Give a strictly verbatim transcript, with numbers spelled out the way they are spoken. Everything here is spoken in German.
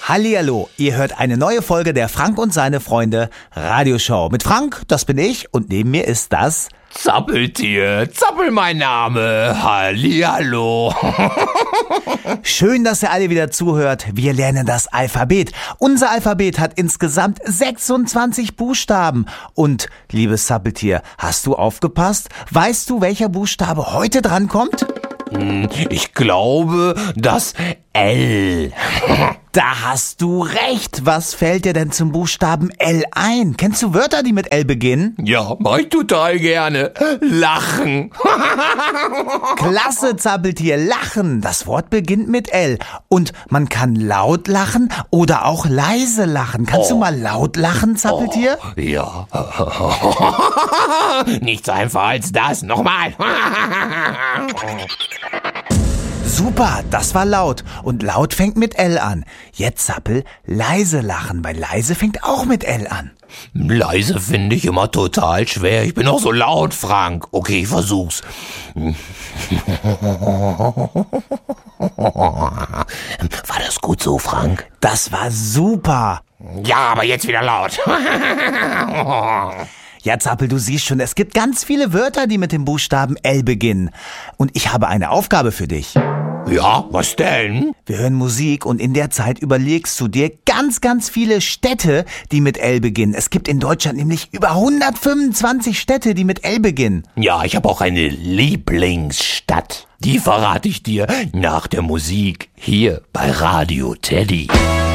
Hallihallo, ihr hört eine neue Folge der Frank und seine Freunde Radioshow. Mit Frank, das bin ich, und neben mir ist das Zappeltier, Zappel mein Name, Hallihallo. Schön, dass ihr alle wieder zuhört. Wir lernen das Alphabet. Unser Alphabet hat insgesamt sechsundzwanzig Buchstaben. Und, liebes Zappeltier, hast du aufgepasst? Weißt du, welcher Buchstabe heute drankommt? Ich glaube, das L. Da hast du recht. Was fällt dir denn zum Buchstaben L ein? Kennst du Wörter, die mit L beginnen? Ja, mach ich total gerne. Lachen. Klasse, Zappeltier, lachen. Das Wort beginnt mit L. Und man kann laut lachen oder auch leise lachen. Kannst Oh. du mal laut lachen, Zappeltier? Oh, ja. Nichts einfacher als das. Nochmal. Super, das war laut. Und laut fängt mit L an. Jetzt, Zappel, leise lachen, weil leise fängt auch mit L an. Leise finde ich immer total schwer. Ich bin auch so laut, Frank. Okay, ich versuch's. War das gut so, Frank? Das war super. Ja, aber jetzt wieder laut. Ja, Zappel, du siehst schon, es gibt ganz viele Wörter, die mit dem Buchstaben L beginnen. Und ich habe eine Aufgabe für dich. Ja, was denn? Wir hören Musik und in der Zeit überlegst du dir ganz, ganz viele Städte, die mit L beginnen. Es gibt in Deutschland nämlich über hundertfünfundzwanzig Städte, die mit L beginnen. Ja, ich habe auch eine Lieblingsstadt. Die verrate ich dir nach der Musik hier bei Radio Teddy.